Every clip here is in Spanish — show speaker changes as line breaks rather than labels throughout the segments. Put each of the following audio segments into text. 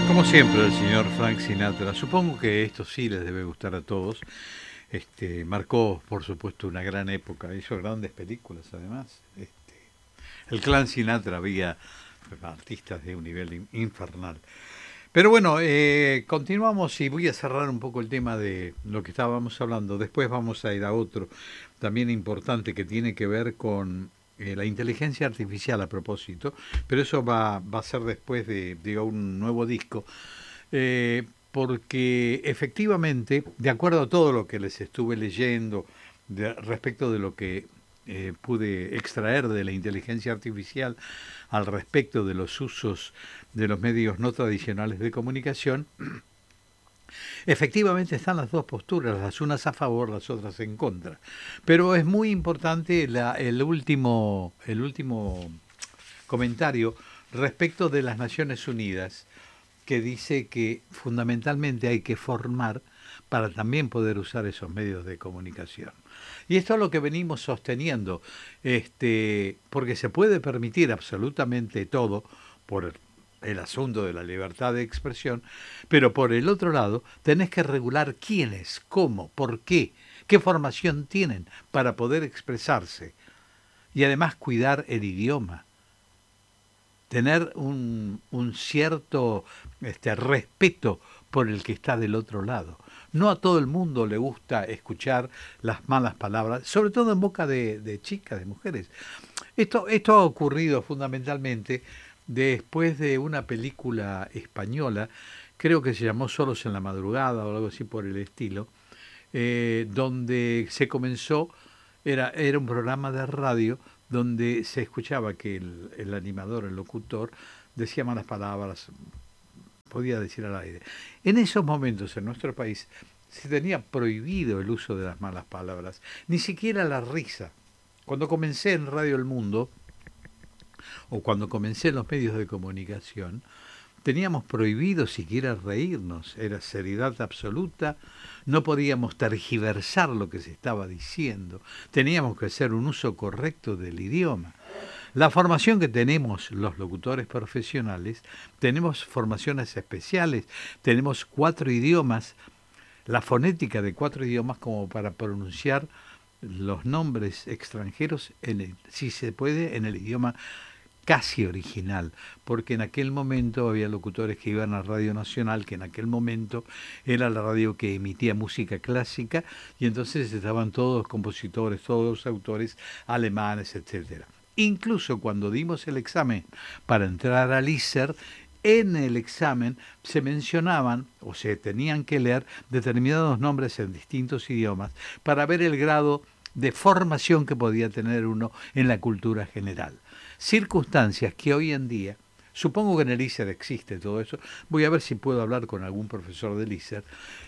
Como siempre, el señor Frank Sinatra. Supongo que esto sí les debe gustar a todos. Marcó, por supuesto, una gran época. Hizo grandes películas, además. El clan Sinatra había artistas de un nivel infernal. Pero bueno, continuamos y voy a cerrar un poco el tema de lo que estábamos hablando. Después vamos a ir a otro también importante que tiene que ver con la inteligencia artificial a propósito, pero eso va a ser después de un nuevo disco. Porque efectivamente, de acuerdo a todo lo que les estuve leyendo respecto de lo que pude extraer de la inteligencia artificial al respecto de los usos de los medios no tradicionales de comunicación, efectivamente están las dos posturas, las unas a favor, las otras en contra. Pero es muy importante el último comentario respecto de las Naciones Unidas, que dice que fundamentalmente hay que formar para también poder usar esos medios de comunicación. Y esto es lo que venimos sosteniendo, porque se puede permitir absolutamente todo por el asunto de la libertad de expresión, pero por el otro lado tenés que regular quiénes, cómo, por qué formación tienen para poder expresarse y además cuidar el idioma, tener un cierto respeto por el que está del otro lado. No a todo el mundo le gusta escuchar las malas palabras, sobre todo en boca de chicas, de mujeres. Esto ha ocurrido fundamentalmente después de una película española, creo que se llamó Solos en la Madrugada o algo así por el estilo, donde se comenzó, era un programa de radio donde se escuchaba que el animador, el locutor, decía malas palabras, podía decir al aire. En esos momentos en nuestro país se tenía prohibido el uso de las malas palabras, ni siquiera la risa. Cuando comencé en Radio El Mundo, o cuando comencé en los medios de comunicación, teníamos prohibido siquiera reírnos, era seriedad absoluta, no podíamos tergiversar lo que se estaba diciendo, teníamos que hacer un uso correcto del idioma. La formación que tenemos los locutores profesionales, tenemos formaciones especiales, tenemos 4 idiomas, la fonética de 4 idiomas como para pronunciar los nombres extranjeros, si se puede, en el idioma casi original, porque en aquel momento había locutores que iban a Radio Nacional, que en aquel momento era la radio que emitía música clásica, y entonces estaban todos los compositores, todos los autores alemanes, etcétera. Incluso cuando dimos el examen para entrar al ISER, en el examen se mencionaban o se tenían que leer determinados nombres en distintos idiomas para ver el grado de formación que podía tener uno en la cultura general. Circunstancias que hoy en día, supongo que en el ISER existe todo eso, voy a ver si puedo hablar con algún profesor del ISER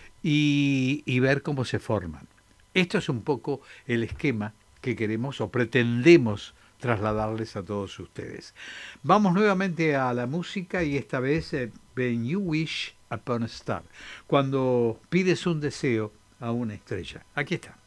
y ver cómo se forman. Esto es un poco el esquema que queremos o pretendemos trasladarles a todos ustedes. Vamos nuevamente a la música y esta vez When You Wish Upon a Star, cuando pides un deseo a una estrella. Aquí está.